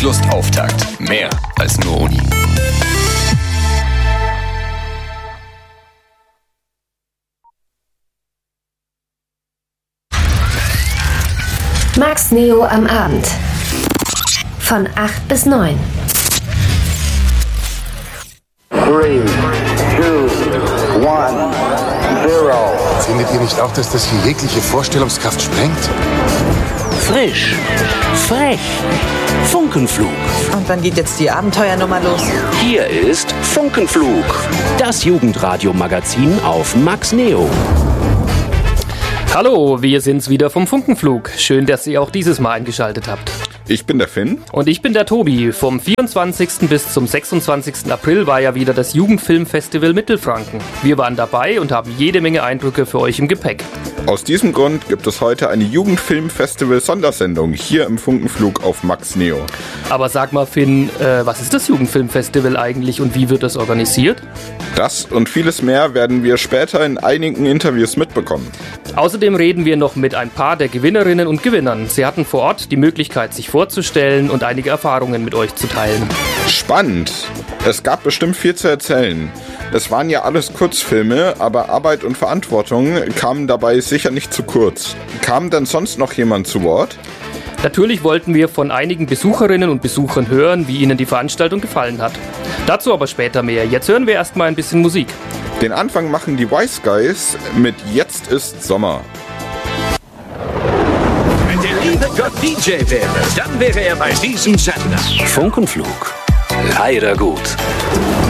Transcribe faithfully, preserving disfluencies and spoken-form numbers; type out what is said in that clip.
Funklust Auftakt. Mehr als nur Uni. Max Neo am Abend. Von acht bis neun. drei, zwei, eins, null. Findet ihr nicht auch, dass das hier jegliche Vorstellungskraft sprengt? Frisch, frech, Funkenflug. Und wann geht jetzt die Abenteuernummer los? Hier ist Funkenflug, das Jugendradio-Magazin auf Max Neo. Hallo, wir sind's wieder vom Funkenflug. Schön, dass ihr auch dieses Mal eingeschaltet habt. Ich bin der Finn. Und ich bin der Tobi. Vom vierundzwanzigsten bis zum sechsundzwanzigsten April war ja wieder das Jugendfilmfestival Mittelfranken. Wir waren dabei und haben jede Menge Eindrücke für euch im Gepäck. Aus diesem Grund gibt es heute eine Jugendfilmfestival-Sondersendung hier im Funkenflug auf Max Neo. Aber sag mal, Finn, äh, was ist das Jugendfilmfestival eigentlich und wie wird das organisiert? Das und vieles mehr werden wir später in einigen Interviews mitbekommen. Außerdem reden wir noch mit ein paar der Gewinnerinnen und Gewinnern. Sie hatten vor Ort die Möglichkeit, sich vorzustellen und einige Erfahrungen mit euch zu teilen. Spannend! Es gab bestimmt viel zu erzählen. Es waren ja alles Kurzfilme, aber Arbeit und Verantwortung kamen dabei sicher nicht zu kurz. Kam denn sonst noch jemand zu Wort? Natürlich wollten wir von einigen Besucherinnen und Besuchern hören, wie ihnen die Veranstaltung gefallen hat. Dazu aber später mehr. Jetzt hören wir erstmal ein bisschen Musik. Den Anfang machen die Wise Guys mit Jetzt ist Sommer. Wenn der liebe Gott D J wäre, dann wäre er bei diesem Sender. Funkenflug, leider gut.